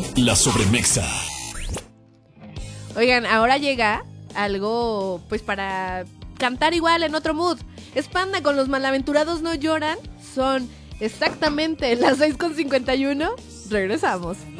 La Sobremexa. Oigan, ahora llega algo pues para cantar igual en otro mood. Es Panda con Los Malaventurados No Lloran. Son exactamente las 6:51. Regresamos.